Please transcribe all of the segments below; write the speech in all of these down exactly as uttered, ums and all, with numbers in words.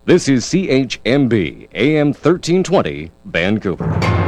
This is C H M B, A M thirteen twenty, Vancouver.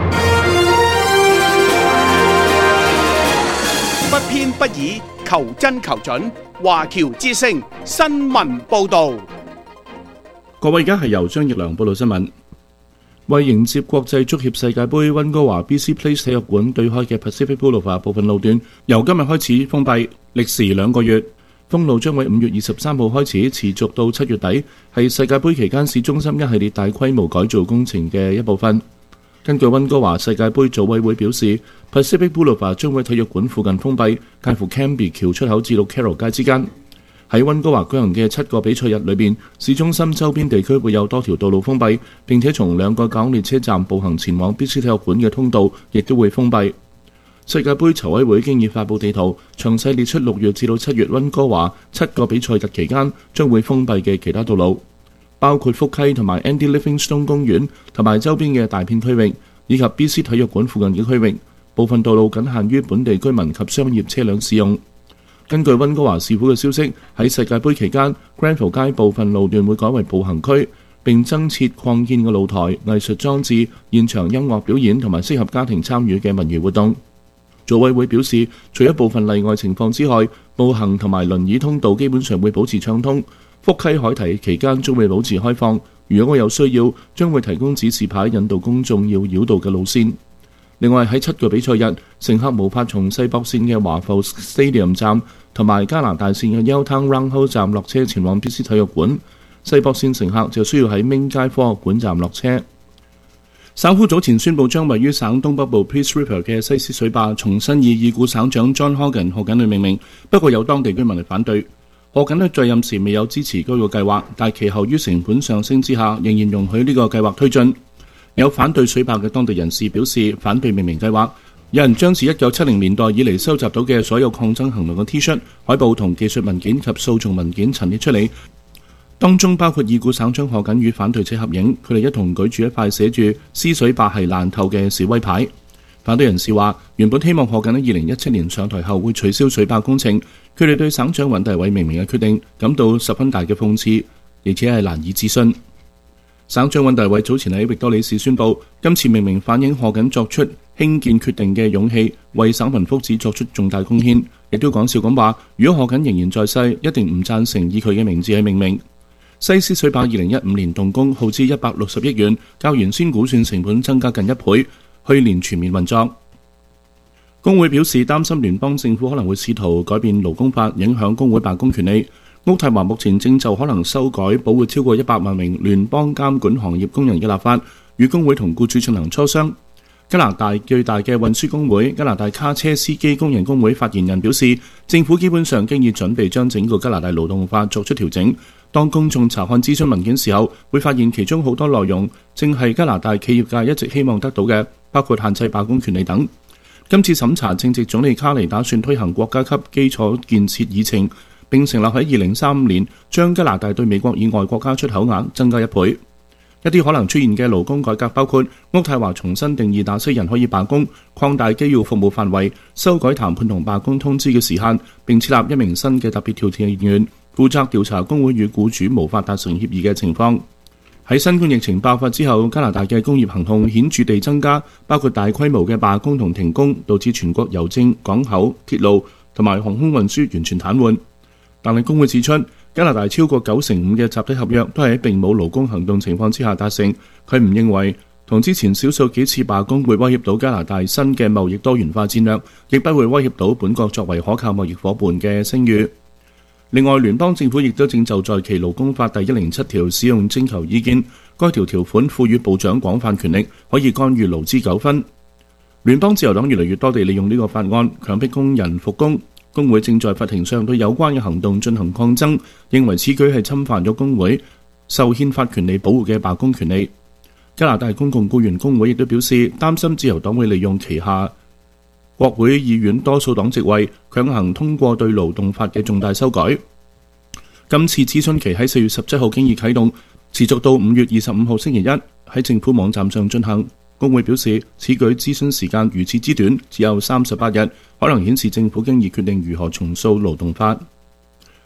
不偏不倚，求真求準。華僑之聲新聞報導。 各位，而家係由張奕良報道新聞。為迎接國際足協世界盃，溫哥華 B C Place 體育館對開嘅 Pacific Boulevard 部分路段由今日開始封閉，歷時兩個月。封路將會五月二十三號開始，持續到七月底，係世界盃期間市中心一系列大規模改造工程嘅一部分。根據溫哥華世界盃組委會表示 ，Pacific Boulevard 將會喺體育館附近封閉，介乎 Cambie 橋出口至到 Carroll 街之間。喺溫哥華舉行嘅七個比賽日裏邊，市中心周邊地區會有多條道路封閉，並且從兩個港列車站步行前往 B C 體育館嘅通道亦都會封閉。世界盃籌委會經已發布地圖，詳細列出六月至到七月溫哥華七個比賽日期間將會封閉嘅其他道路，包括福溪同埋 Andy Livingstone 公園同埋周邊嘅大片區域，以及 B C 體育館附近嘅區域。部分道路僅限於本地居民及商業車輛使用。根據溫哥華市府嘅消息，喺世界盃期間 Granville 街部分路段會改為步行區，並增設擴建嘅露台、藝術裝置、現場音樂表演同埋適合家庭參與嘅文娛活動。組委會表示，除咗部分例外情況之外，步行同埋輪椅通道基本上會保持暢通。福溪海堤期間將會保持開放，如果有需要，將會提供指示牌引導公眾要繞道嘅路線。另外喺七個比賽日，乘客無法從西北線嘅華埠 Stadium 站同埋加拿大線嘅 Yaletown Roundhouse 站落車前往 B C 體育館，西北線乘客就需要喺明街科學館站落車。省府早前宣布將位於省東北部 Peace River 嘅西施水壩重新以已故省長 John Horgan 賀錦麗命名，不過有當地居民嚟反對。賀錦麗在任時未有支持該個計劃，但其後於成本上升之下，仍然容許呢個計劃推進。有反對水壩嘅當地人士表示反對命名計劃。有人將自一九七零年代以嚟收集到嘅所有抗爭行動嘅 T 恤、海報同技術文件及訴訟文件陳列出嚟，當中包括已故省長賀錦與反對者合影，佢哋一同舉住一塊寫住施水壩係爛透嘅示威牌。反對人士話，原本希望賀錦喺二零一七年上台後會取消水壩工程，佢哋對省長尹大偉命名嘅決定感到十分大嘅諷刺，而且係難以置信。省長尹大偉早前喺域多利市宣布，今次命名反映賀錦作出興建決定嘅勇氣，為省民福祉作出重大貢獻，亦都講笑咁話，如果賀錦仍然在世，一定唔贊成以佢嘅名字去命名。西施水壩二零一五年動工，耗資一百六十億元，較原先估算成本增加近一倍。去年全面運作。工會表示擔心聯邦政府可能會試圖改變勞工法，影響工會罷工權利。渥太華目前正就可能修改保護超過一百萬名聯邦監管行業工人嘅立法，與工會同僱主進行磋商。加拿大最大嘅運輸工會加拿大卡車司機工人工會發言人表示，政府基本上經已準備將整個加拿大勞動法作出調整。當公眾查看諮詢文件時候，會發現其中好多內容正係加拿大企業界一直希望得到嘅，包括限制罷工權利等。今次審查正值總理卡尼打算推行國家級基礎建設議程，並承諾喺二零三五年將加拿大對美國以外國家出口額增加一倍。一啲可能出現嘅勞工改革包括渥太華重新定義哪些人可以罷工，擴大機要服務範圍，修改談判同罷工通知嘅時限，並設立一名新嘅特別調停員，負責調查工會與僱主無法達成協議嘅情況。喺新冠疫情爆發之後，加拿大嘅工業行動顯著地增加，包括大規模嘅罷工同停工，導致全國郵政、港口、鐵路同埋航空運輸完全癱瘓。但係工會指出，加拿大超過九成五嘅集體合約都係喺並冇勞工行動情況之下達成。佢唔認為同之前少數幾次罷工會威脅到加拿大新嘅貿易多元化戰略，亦不會威脅到本國作為可靠貿易夥伴嘅聲譽。另外，聯邦政府亦都正就在其勞工法第一零七條使用徵求意見，該條條款賦予部長廣泛權力，可以干預勞資糾紛。聯邦自由黨越嚟越多地利用呢個法案強迫工人復工。工會正在法庭上對有關嘅行動進行抗爭，認為此舉係侵犯咗工會受憲法權利保護嘅罷工權利。加拿大公共僱員工會亦都表示擔心自由黨會利用旗下國會議院多數黨席位，強行通過對勞動法嘅重大修改。今次諮詢期喺四月十七號經已啟動，持續到五月二十五號星期一喺政府網站上進行。工會表示，此舉諮詢時間如此之短，只有三十八日，可能顯示政府經已決定如何重塑勞動法。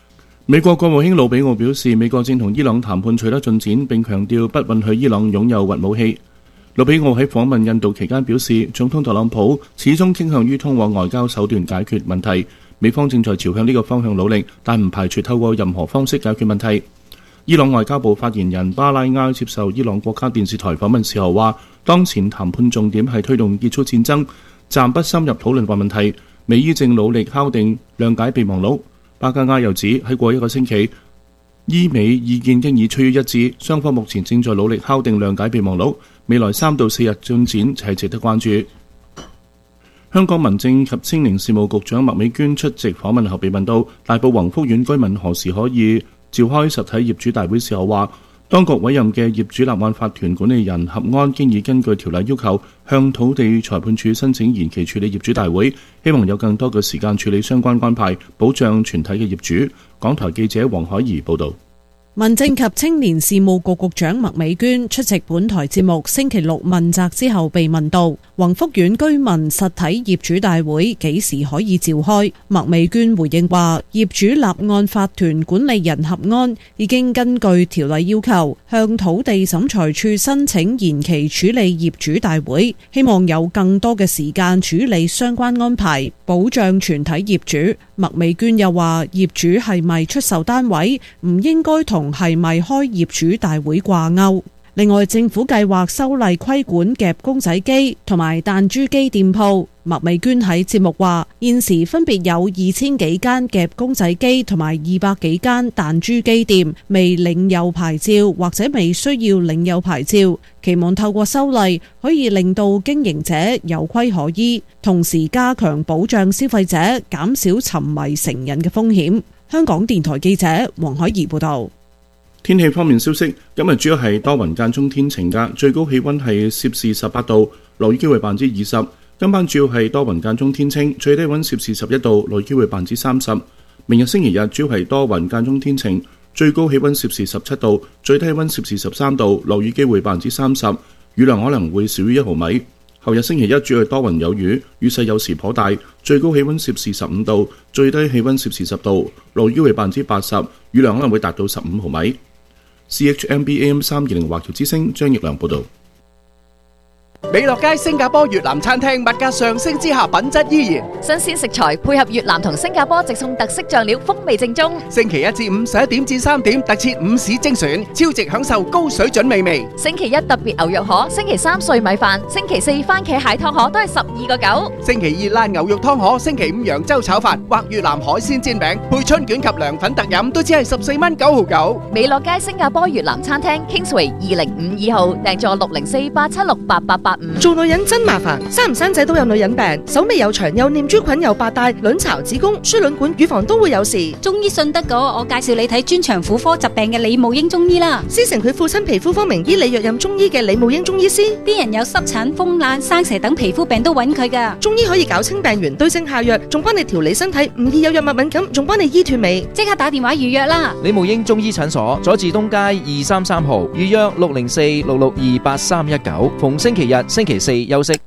美國國務卿魯比奧表示，美國正同伊朗談判取得進展，並強調不允許伊朗擁有核武器。魯比奧喺訪問印度期間表示，總統特朗普始終傾向於通過外交手段解決問題，美方正在朝向呢個方向努力，但唔排除透過任何方式解決問題。伊朗外交部發言人巴拉埃接受伊朗國家電視台訪問時候話，當前談判重點係推動結束戰爭，暫不深入討論核問題。美伊正努力敲定諒解備忘錄。巴加埃又指喺過一個星期，伊美意見經已趨於一致，雙方目前正在努力敲定諒解備忘錄，未來三到四日進展係值得關注。香港民政及青年事務局長麥美娟出席訪問後被問到大埔宏福苑居民何時可以召開實體業主大會時候話，當局委任嘅業主立案法團管理人合安經已根據條例要求向土地裁判處申請延期處理業主大會，希望有更多嘅時間處理相關安排，保障全體嘅業主。港台記者黃海怡報導。 民政及青年事務局局長麥美娟出席本台節目星期六問責之後被問到宏福苑居民實體業主大會幾時可以召開，麥美娟回應話，業主立案法團管理人合安已經根據條例要求向土地審裁處申請延期處理業主大會，希望有更多嘅時間處理相關安排，保障全體業主。麥美娟又話，業主係咪出售單位唔應該同係咪開業主大會掛鈎。另外，政府計劃修例規管夾公仔機同埋彈珠機店鋪。麥美娟喺節目話，現時分別有二千幾間夾公仔機同埋二百幾間彈珠機店未領有牌照或者未需要領有牌照，期望透過修例可以令到經營者有規可依，同時加強保障消費者，減少沉迷成癮嘅風險。香港電台記者黃海怡報道。 天氣方面消息，今日主要係多雲間中天晴㗎，最高氣溫係攝氏十八度，落雨機會百分之二十。今晚主要係多雲間中天晴，最低溫攝氏十一度，落雨機會百分之三十。明日星期日主要係多雲間中天晴，最高氣溫攝氏十七度，最低溫攝氏十三度，落雨機會百分之三十，雨量可能會少於一毫米。後日星期一主要係多雲有雨，雨勢有時頗大，最高氣溫攝氏十五度，最低氣溫攝氏十度，落雨機會百分之八十，雨量可能會達到十五毫米。C H M B A M 三二零華僑之聲張奕良報道。 美樂街新加坡越南餐廳物價上升之下，品質依然。 新鮮食材配合越南同新加坡直送特色醬料，風味正宗。 星期一至五十一點至三點，特設午市精選，超值享受高水準美味。 星期一特別牛肉河，星期三碎米飯，星期四番茄蟹湯河都係十二個九。 星期二辣牛肉湯河，星期五揚州炒飯或越南海鮮煎餅，配春卷及涼粉特飲，都只係十四蚊九毫九。 美樂街新加坡越南餐廳 Kingsway 二零五二號，訂座六零四八七六八八八五。 做女人真麻煩，生唔生仔都有女人病，手尾有長又念珠菌又白帶，卵巢、子宮、輸卵管、乳房都會有事。 中醫信得過，我介紹你睇專長婦科疾病嘅李慕英中醫啦。 師承佢父親皮膚科名醫李若任中醫嘅李慕英中醫師， 啲人有濕疹、風癩、生蛇等皮膚病都揾佢噶。 中醫可以搞清病源，對症下藥，仲幫你調理身體，唔易有藥物敏感，仲幫你醫斷尾。 即刻打電話預約啦！ 李慕英中醫診所，佐治東街二三三號，預約六零四六六二八三一九，逢星期日、星期四休息。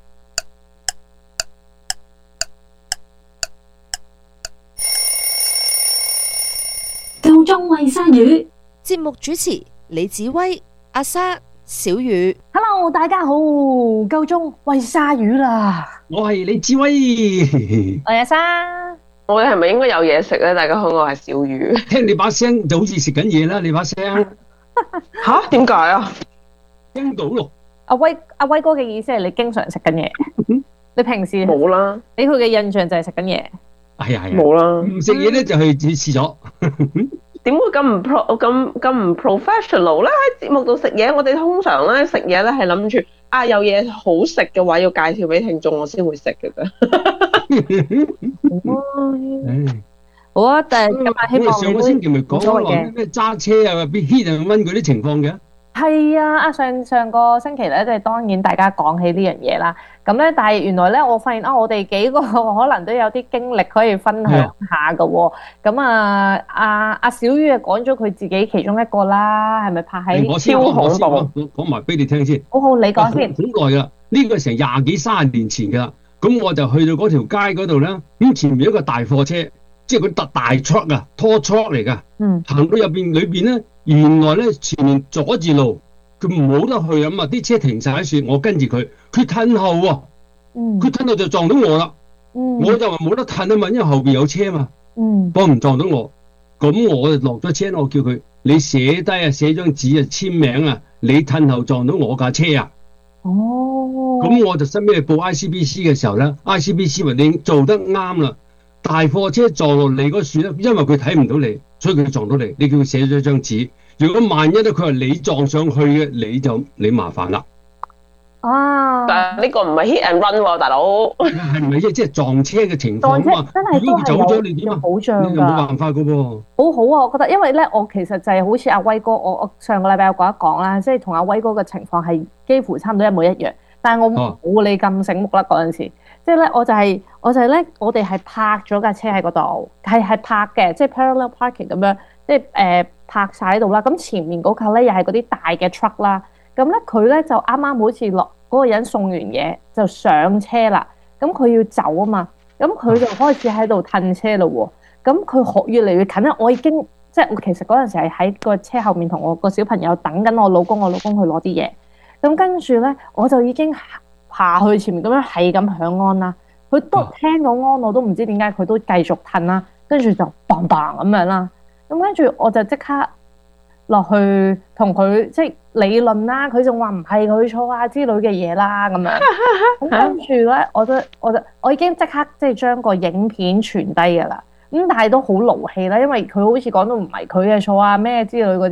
夠鐘餵鯊魚。 節目主持李子威、阿莎、小雨。 Hello， 大家好，夠鐘餵鯊魚啦！ 我係李子威， 我係阿莎。 我哋係咪應該有嘢食咧？大家好，我係小雨。 聽你把聲就好似食緊嘢啦，你把聲吓？點解啊？ 聽到咯。 阿威阿威哥嘅意思係你經常食緊嘢，你平時冇啦。俾佢嘅印象就係食緊嘢。 係啊係啊， 冇啦。 唔食嘢咧就去廁所。 點會咁唔 pro 咁咁唔 professional 咧？喺節目度食嘢，我哋通常咧食嘢咧係諗住啊有嘢好食嘅話要介紹俾聽眾，我先會食嘅啫。 好啊，但係今日希望上個星期咪講話咩咩揸車啊，變 hit 啊蚊嗰啲情況嘅。 係啊，啊上上個星期咧，即係當然大家講起呢樣嘢啦。咁咧，但係原來咧，我發現啊，我哋幾個可能都有啲經歷可以分享下㗎喎。咁啊，阿阿小雨啊講咗佢自己其中一個啦，係咪拍喺超恐怖？ 講埋俾你聽先。 好好，你講先。 好耐㗎啦，呢個成廿幾三十年前㗎啦。咁我就去到嗰條街嗰度咧，咁前面有一個大貨車，側即係佢搭大 truck 啊，拖 truck 嚟㗎。 嗯， 行到入邊裏邊咧，原來咧前面阻住路，佢冇得去啊嘛，啲車停晒喺處，我跟住佢，佢褪後喎、啊， 嗯， 佢褪後就撞到我啦。 嗯， 我就話冇得褪啊嘛，因為後邊有車嘛。 嗯， 幫唔撞到我，咁我就落咗車，我叫佢你寫低啊，寫張紙啊，簽名啊，你褪後撞到我架車啊。 哦， 咁我就收尾去報 I C B C 嘅時候咧 ，I C B C 話你做得啱啦，大貨車撞落你嗰樹咧，因為佢睇唔到你，所以佢撞到你，你叫佢寫咗張紙。如果萬一咧，佢話你撞上去嘅，你就你麻煩啦。 啊！ 但係呢個唔係 hit and run 喎，大佬。 係唔係即係即係撞車嘅情況撞車啊嘛？ 真係都如果佢走咗，你係有點啊？ 保障你就冇㗎。 辦法噶噃。 好好啊，我覺得，因為咧，我其實就係好似阿威哥，我我上個禮拜有講一講啦，即係同阿威哥嘅情況係幾乎差唔多一模一樣，但係我冇你咁醒目啦嗰陣時，即係咧我就係、是、我就係咧，我哋係泊咗架車喺嗰度，係係泊嘅，即係 parallel parking 咁樣，即係誒、呃、泊晒喺度啦。咁前面嗰架咧又係嗰啲大嘅 truck 啦，咁咧佢咧就啱啱好似落嗰個人送完嘢就上車啦，咁佢要走啊嘛，咁佢就開始喺度褪車咯喎。咁佢學越嚟越近咧，我已經即係我其實嗰陣時係喺個車後面同我個小朋友等緊我老公，我老公去攞啲嘢。咁跟住咧，我就已經爬去前面咁樣係咁響安啦。佢都聽到安，我都唔知點解佢都繼續褪啦。跟住就砰砰咁樣啦。咁跟住我就即刻落去同佢即係理論啦。佢仲話唔係佢錯啊之類嘅嘢啦咁樣。咁跟住咧，我都我就我已經即刻即係將個影片傳低㗎啦。咁但係都好勞氣啦，因為佢好似講到唔係佢嘅錯啊咩之類嗰啲。